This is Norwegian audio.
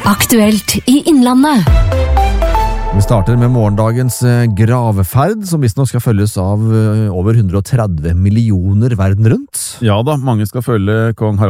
Aktuelt i Innlandet. Vi starter med morgendagens graveferd, som visstnok skal følges av over 130 millioner verden rundt. Ja da, mange skal følge kong Harald